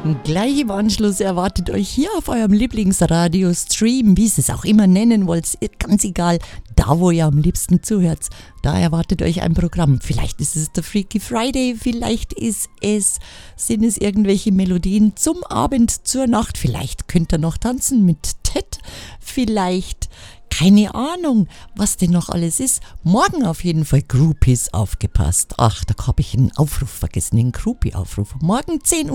Gleich im Anschluss erwartet euch hier auf eurem Lieblingsradio-Stream, wie ihr es auch immer nennen wollt, ganz egal, da wo ihr am liebsten zuhört, da erwartet euch ein Programm. Vielleicht ist es der Freaky Friday, vielleicht sind es irgendwelche Melodien zum Abend, zur Nacht, vielleicht könnt ihr noch tanzen mit Ted, vielleicht keine Ahnung, was denn noch alles ist. Morgen auf jeden Fall Groupies, aufgepasst. Ach, da habe ich einen Aufruf vergessen, den Groupie-Aufruf. Morgen 10 Uhr.